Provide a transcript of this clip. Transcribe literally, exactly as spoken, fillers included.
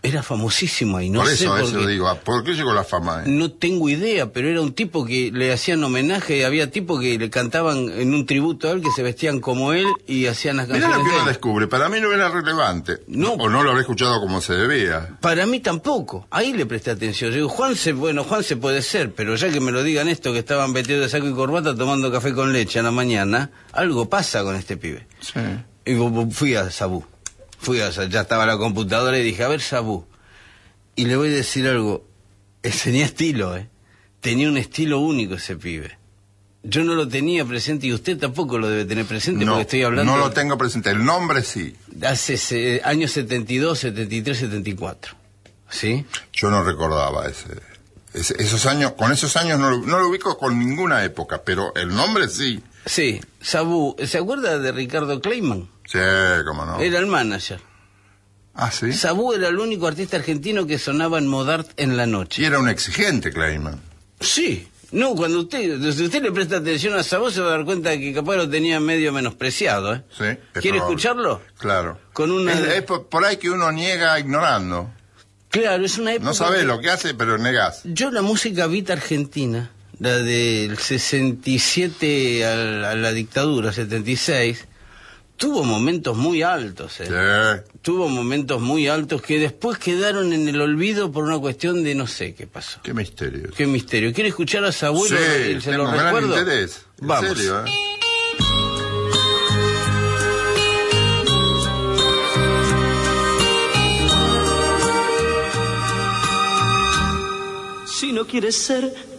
Era famosísimo ahí, no por sé eso, por eso qué. digo, ¿por qué llegó la fama? Eh? No tengo idea, pero era un tipo que le hacían homenaje, había tipos que le cantaban en un tributo a él, que se vestían como él y hacían las Mirá canciones lo que de uno él. descubre, para mí no era relevante, No. o no lo habré escuchado como se debía. Para mí tampoco, ahí le presté atención. Yo digo, Juanse, bueno, Juanse puede ser, pero ya que me lo digan esto, que estaban vestidos de saco y corbata tomando café con leche a la mañana, algo pasa con este pibe. Sí. Y fui a Sabú, fui a, ya estaba la computadora y dije, a ver Sabú. Y le voy a decir algo, eh, tenía estilo, ¿eh? Tenía un estilo único ese pibe. Yo no lo tenía presente y usted tampoco lo debe tener presente No, porque estoy hablando... no lo tengo presente, el nombre sí. Hace se, años setenta y dos, setenta y tres, setenta y cuatro, ¿sí? Yo no recordaba ese, ese esos años, con esos años no, no lo ubico con ninguna época, pero el nombre sí. Sí, Sabú, ¿se acuerda de Ricardo Kleiman? Sí, cómo no. Era el manager. Ah, sí. Sabú era el único artista argentino que sonaba en Modart en la noche. Y era un exigente, Kleiman. Sí. No, cuando usted, si usted le presta atención a Sabú se va a dar cuenta de que capaz lo tenía medio menospreciado, ¿eh? Sí. es ¿Quiere probable. escucharlo? Claro. Con una... Es, es por, por ahí que uno niega ignorando. Claro, es una época... No sabés que- lo que hace, pero negás. Yo la música beat argentina, la del sesenta y siete a la, a la dictadura, setenta y seis, tuvo momentos muy altos, ¿eh? Sí. Tuvo momentos muy altos que después quedaron en el olvido por una cuestión de no sé qué pasó. Qué misterio. Qué misterio. ¿Quiere escuchar a su abuelo? Sí, y se tengo lo gran recuerdo. interés. En Vamos. serio, ¿eh? Si no quieres ser